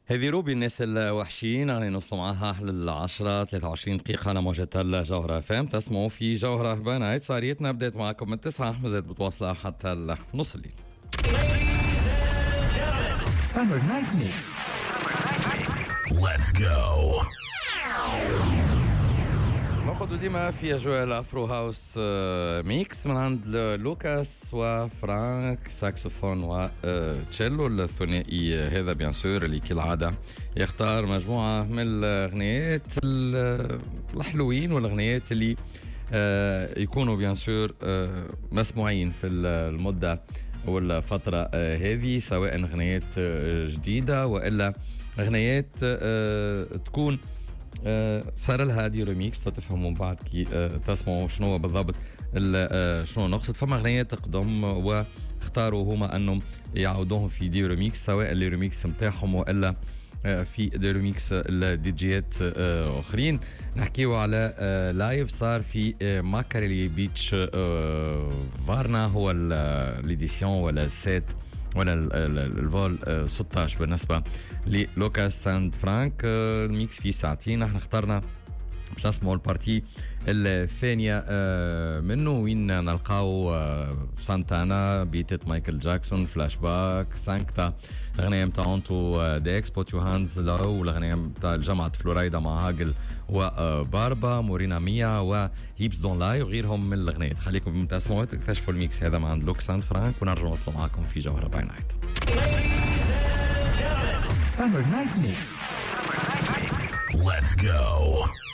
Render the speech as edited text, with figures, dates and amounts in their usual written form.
هذه روبي الناس الوحشين راني نوصلوا معاها أحلى 10 23 دقيقة على موجة الجوهرة فام. تسمعوا في جوهرة بنايت. صاريتنا بدأت معكم من 9 مازالت بتواصلها حتى نص الليل. Summer Night Mix. Let's go. ناخذ ديما في أجواء الأفرو هاوس ميكس من عند لوكاس وفرانك ساكسوفون وتشيلو الثنائي هذا بيان سور اللي كالعادة يختار مجموعة من الأغنيات الحلوين والأغنيات اللي يكونوا بيان سور مسموعين في المدة والفترة هذه، سواء أغنيات جديدة وإلا أغنيات تكون صار لها دي ريميكس تفهموا بعد كي تسمعوا شنو بالضبط شنو نقصد. فما اغنيات تقدم واختاروا هما انهم يعودوهم في دي ريميكس، سواء اللي ريميكس نتاعهم والا في دي ريميكس الدي جيات اخرين. نحكيو على لايف صار في ماكاريلي بيتش فارنا، هو ليديسيون ولا سيت ولا الفول 16 بالنسبة للوكاس ساند فرانك. الميكس فيه ساعتين. احنا اخترنا باش نسمعوا البارتي الثانية منه وين نلقاو سانتانا بيتت مايكل جاكسون فلاش باك سانكتا، الأغنية متاع اونتو ديكس بوت يو هاندز لو، والأغنية متاع جامعة فلورايدا مع هاجل وباربا مورينا ميا وهيبس دون لاي وغيرهم من الأغنيات. خليكم تسمعوا تكتشفوا الميكس هذا مع لوك ساند فرانك ونرجع نوصلوا معكم في جوهرة باي نايت. Summer Night Mix. Let's go.